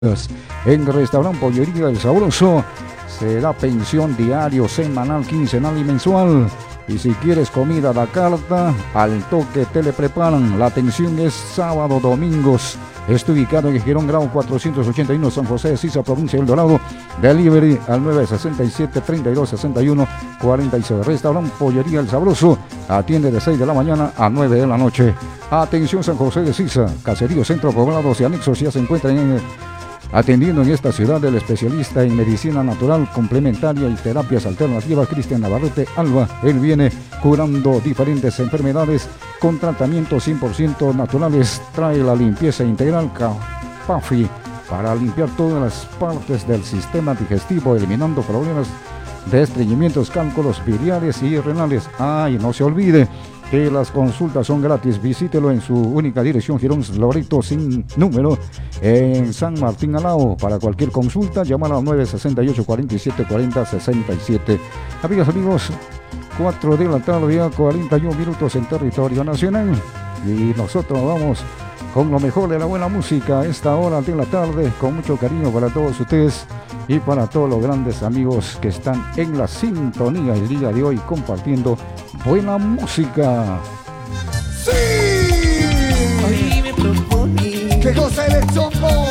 En Restaurante Pollería El Sabroso se da pensión diario, semanal, quincenal y mensual. Y si quieres comida a la carta, al toque te le preparan. La atención es sábado, domingos. Está ubicado en Girón Grau 481, San José de Sisa, provincia del Dorado. Delivery al 967-3261-46. Restaurante Pollería El Sabroso atiende de 6 de la mañana a 9 de la noche. Atención San José de Sisa, Caserío, Centro, Poblados y anexos ya se encuentran atendiendo en esta ciudad el especialista en medicina natural complementaria y terapias alternativas Cristian Navarrete Alba. Él viene curando diferentes enfermedades con tratamientos 100% naturales. Trae la limpieza integral CAPAFI para limpiar todas las partes del sistema digestivo, eliminando problemas de estreñimientos, cálculos biliares y renales. Y no se olvide que las consultas son gratis. Visítelo en su única dirección, Girón Loreto sin número, en San Martín Alao. Para cualquier consulta, llamar al 968-4740-67. Amigas, amigos, 4 de la tarde, ya 41 minutos en territorio nacional. Y nosotros vamos con lo mejor de la buena música a esta hora de la tarde, con mucho cariño para todos ustedes y para todos los grandes amigos que están en la sintonía el día de hoy compartiendo buena música. ¡Sí! Hoy me propone ¡Que goce el chombo!